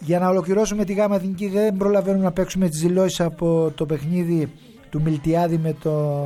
Για να ολοκληρώσουμε τη Γάμα Εθνική, δεν προλαβαίνουμε να παίξουμε τις δηλώσεις από το παιχνίδι του Μιλτιάδη με το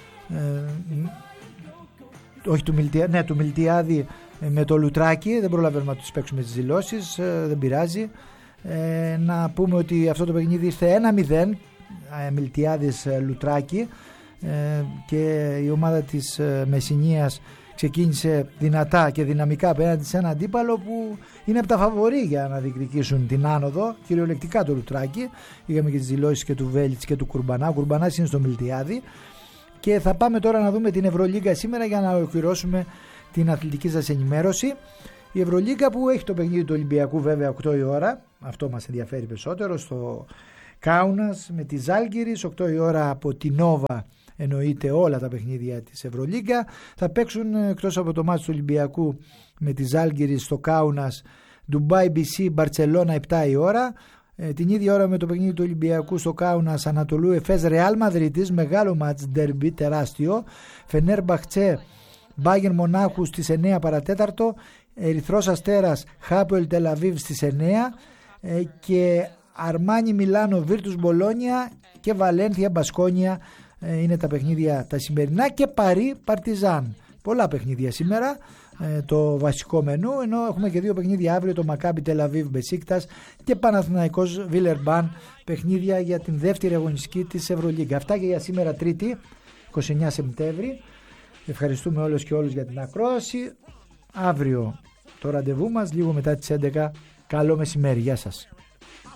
του Μιλτιάδη με το Λουτράκι. Δεν προλαβαίνουμε να τους παίξουμε τις δηλώσεις, δεν πειράζει. Να πούμε ότι αυτό το παιχνίδι ήρθε 1-0 Μιλτιάδης Λουτράκι, και η ομάδα της Μεσσηνίας ξεκίνησε δυνατά και δυναμικά απέναντι σε ένα αντίπαλο που είναι από τα φαβορί για να διεκδικήσουν την άνοδο, κυριολεκτικά το Λουτράκι. Είχαμε και τις δηλώσεις και του Βέλιτς και του Κουρμπανά. Ο Κουρμπανάς είναι στο Μιλτιάδη. Και θα πάμε τώρα να δούμε την Ευρωλίγκα σήμερα για να ολοκληρώσουμε την αθλητική σας ενημέρωση. Η Ευρωλίγκα που έχει το παιχνίδι του Ολυμπιακού βέβαια 8 η ώρα, αυτό μας ενδιαφέρει περισσότερο, στο Κάουνας με τη Ζάλγκιρις, 8 η ώρα από την Νόβα. Εννοείται όλα τα παιχνίδια της Ευρωλίγκα. Θα παίξουν εκτός από το μάτσο του Ολυμπιακού με τη Ζάλγκιρις στο Κάουνας, Ντουμπάι BC Μπαρτσελώνα 7 η ώρα. Την ίδια ώρα με το παιχνίδι του Ολυμπιακού στο Κάουνας, Ανατολού Εφές Ρεάλ Μαδρίτης, μεγάλο μάτς, ντερμπι τεράστιο. Φενέρμπαχτσε Μπάγερν Μονάχου στις 9 παρατέταρτο, Ερυθρός Αστέρας Χάπουελ Τελαβίβ στις 9 και Αρμάνι Μιλάνο Βίρτους Μπολόνια και Βαλένθια Μπασκόνια είναι τα παιχνίδια τα σημερινά, και Παρί Παρτιζάν. Πολλά παιχνίδια σήμερα, το βασικό μενού, ενώ έχουμε και δύο παιχνίδια αύριο, το Μακάμπι Τελαβίβ Μπεσίκτας και Παναθηναϊκός Βίλερμπαν, παιχνίδια για την δεύτερη αγωνιστική της Ευρωλίγκα. Αυτά και για σήμερα, Τρίτη 29 Σεπτέμβρη. Ευχαριστούμε όλους και όλους για την ακρόαση. Αύριο το ραντεβού μας λίγο μετά τις 11. Καλό μεσημέρι, γεια σας.